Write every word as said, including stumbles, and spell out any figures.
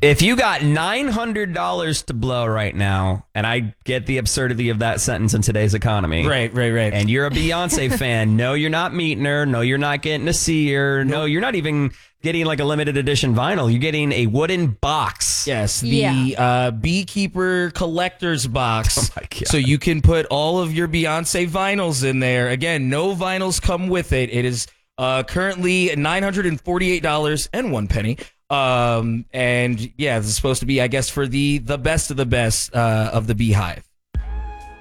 If you got nine hundred dollars to blow right now, and I get the absurdity of that sentence in today's economy. Right, right, right. And you're a Beyonce fan. No, you're not meeting her. No, you're not getting to see her. No, you're not even getting like a limited edition vinyl. You're getting a wooden box. Yes, the Yeah. uh, Beekeeper Collector's Box. Oh my God. So you can put all of your Beyonce vinyls in there. Again, no vinyls come with it. It is uh, currently nine hundred forty-eight dollars and one penny. Um, and yeah, this is supposed to be, I guess, for the the best of the best uh, of the Beehive.